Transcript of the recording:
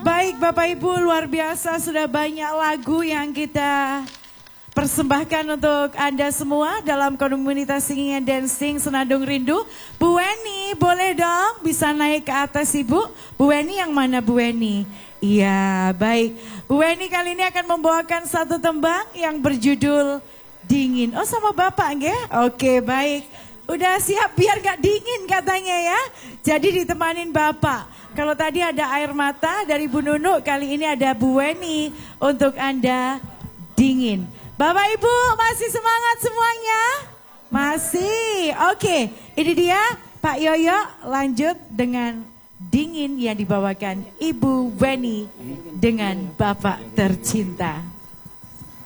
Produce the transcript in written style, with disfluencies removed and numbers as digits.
Baik Bapak Ibu, luar biasa, sudah banyak lagu yang kita persembahkan untuk Anda semua dalam komunitas Singing and Dancing Senandung Rindu. Bu Weni, boleh dong bisa naik ke atas Ibu? Bu Weni yang mana Bu Weni? Iya, baik. Bu Weni kali ini akan membawakan satu tembang yang berjudul Dingin. Oh, sama Bapak nggih? Oke, baik. Udah siap biar gak dingin katanya ya. Jadi ditemanin Bapak. Kalau tadi ada air mata dari Bu Nunu, kali ini ada Bu Weni untuk Anda Dingin. Bapak Ibu masih semangat semuanya? Masih. Oke, ini dia Pak Yoyo lanjut dengan Dingin yang dibawakan Ibu Weni dengan Bapak tercinta.